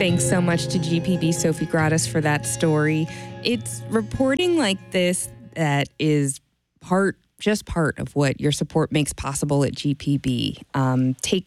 Thanks so much to GPB Sophie Gratis for that story. It's reporting like this that is just part of what your support makes possible at GPB. Take